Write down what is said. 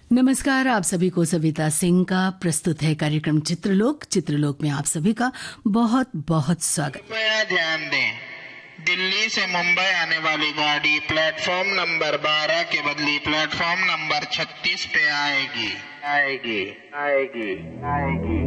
नमस्कार, आप सभी को सविता सिंह का प्रस्तुत है कार्यक्रम चित्रलोक। चित्रलोक में आप सभी का बहुत बहुत स्वागत। कृपया ध्यान दें, दिल्ली से मुंबई आने वाली गाड़ी प्लेटफॉर्म नंबर 12 के बदले प्लेटफॉर्म नंबर 36 पे आएगी।